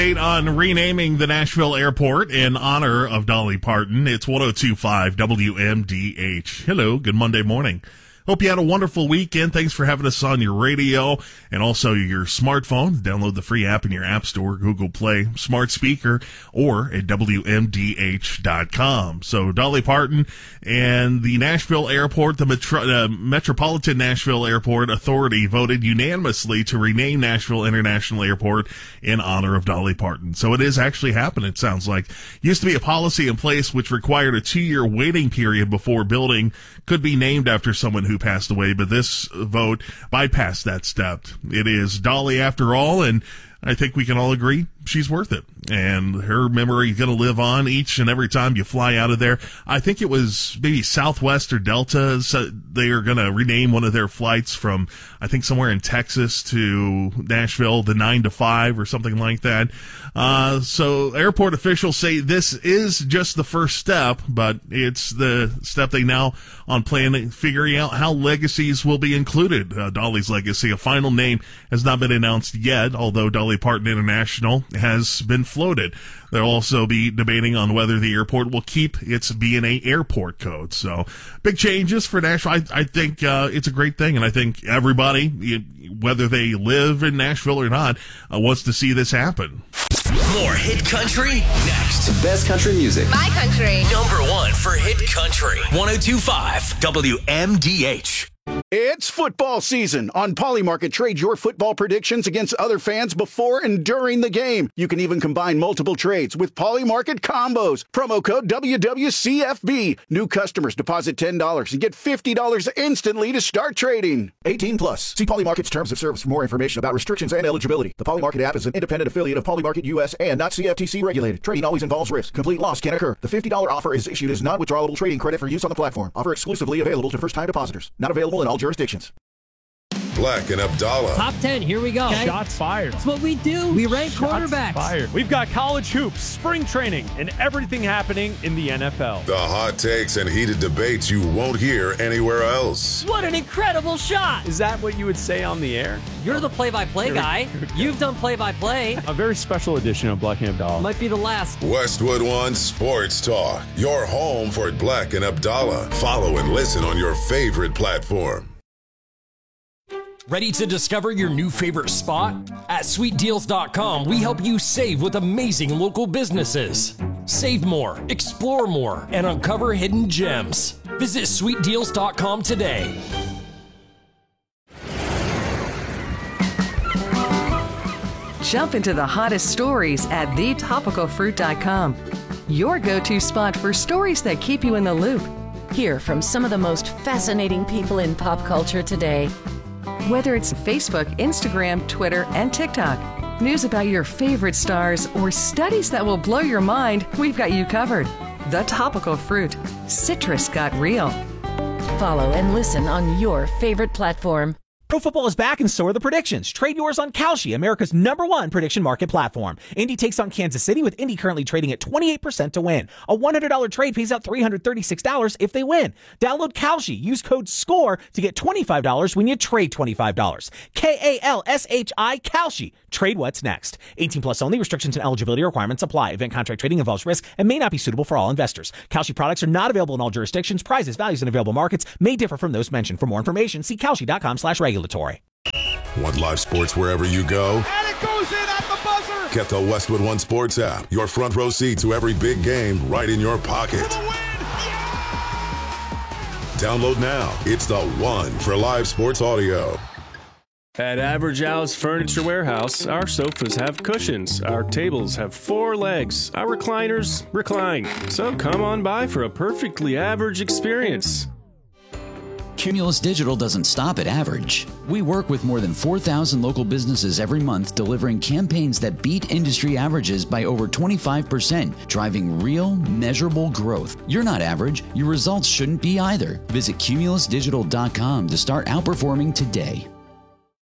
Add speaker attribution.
Speaker 1: On renaming the Nashville airport in honor of Dolly Parton. It's 102.5 WMDH. Hello, good Monday morning. Hope you had a wonderful weekend. Thanks for having us on your radio and also your smartphone. Download the free app in your App Store, Google Play, smart speaker, or at WMDH.com. So Dolly Parton and the Nashville Airport, the Metropolitan Nashville Airport Authority voted unanimously to rename Nashville International Airport in honor of Dolly Parton. So it is actually happening, it sounds like. Used to be a policy in place which required a 2-year waiting period before building could be named after someone who passed away, but this vote bypassed that step. It is Dolly after all, and I think we can all agree she's worth it. And her memory is going to live on each and every time you fly out of there. I think it was maybe Southwest or Delta. So they are going to rename one of their flights from, I think, somewhere in Texas to Nashville, the 9 to 5 or something like that. So airport officials say this is just the first step, but it's the step they now on planning, figuring out how legacies will be included. Dolly's legacy, a final name has not been announced yet, although Dolly Parton International has been floated. They'll also be debating on whether the airport will keep its B&A airport code. So big changes for Nashville. I think it's a great thing, and I think everybody, whether they live in Nashville or not, wants to see this happen.
Speaker 2: More hit country next.
Speaker 3: The best country music.
Speaker 4: My country.
Speaker 2: Number one for hit country. 102.5 WMDH.
Speaker 5: It's football season. On Polymarket, trade your football predictions against other fans before and during the game. You can even combine multiple trades with Polymarket combos. Promo code WWCFB. New customers deposit $10 and get $50 instantly to start trading.
Speaker 6: 18 plus. See Polymarket's terms of service for more information about restrictions and eligibility. The Polymarket app is an independent affiliate of Polymarket US and not CFTC regulated. Trading always involves risk. Complete loss can occur. The $50 offer is issued as non-withdrawable trading credit for use on the platform. Offer exclusively available to first-time depositors. Not available in all jurisdictions.
Speaker 7: Black and Abdallah.
Speaker 8: Top 10, here we go.
Speaker 9: Okay. Shots fired.
Speaker 8: That's what we do. We rank quarterbacks.
Speaker 9: Fired. We've got college hoops, spring training, and everything happening in the NFL.
Speaker 7: The hot takes and heated debates you won't hear anywhere else.
Speaker 8: What an incredible shot.
Speaker 9: Is that what you would say on the air?
Speaker 8: You're the play-by-play guy. You've done play-by-play.
Speaker 9: A very special edition of Black and Abdallah.
Speaker 8: Might be the last.
Speaker 7: Westwood One Sports Talk. Your home for Black and Abdallah. Follow and listen on your favorite platform.
Speaker 10: Ready to discover your new favorite spot? At SweetDeals.com, we help you save with amazing local businesses. Save more, explore more, and uncover hidden gems. Visit SweetDeals.com today.
Speaker 11: Jump into the hottest stories at TheTopicalFruit.com. Your go-to spot for stories that keep you in the loop.
Speaker 12: Hear from some of the most fascinating people in pop culture today.
Speaker 11: Whether it's Facebook, Instagram, Twitter, and TikTok, news about your favorite stars, or studies that will blow your mind, we've got you covered. The Topical Fruit. Citrus got real.
Speaker 12: Follow and listen on your favorite platform.
Speaker 13: Pro football is back and so are the predictions. Trade yours on Kalshi, America's #1 prediction market platform. Indy takes on Kansas City with Indy currently trading at 28% to win. A $100 trade pays out $336 if they win. Download Kalshi. Use code SCORE to get $25 when you trade $25. Kalshi, Kalshi. Trade what's next. 18 plus only. Restrictions and eligibility requirements apply. Event contract trading involves risk and may not be suitable for all investors. Kalshi products are not available in all jurisdictions. Prices, values, and available markets may differ from those mentioned. For more information, see Kalshi.com/regulatory.
Speaker 7: Want live sports wherever you go?
Speaker 14: And it goes in at the buzzer!
Speaker 7: Get the Westwood One Sports app. Your front row seat to every big game right in your pocket. Download now. It's the one for live sports audio.
Speaker 15: At Average Al's Furniture Warehouse, our sofas have cushions, our tables have 4 legs, our recliners recline. So come on by for a perfectly average experience.
Speaker 16: Cumulus Digital doesn't stop at average. We work with more than 4,000 local businesses every month, delivering campaigns that beat industry averages by over 25%, driving real, measurable growth. You're not average. Your results shouldn't be either. Visit cumulusdigital.com to start outperforming today.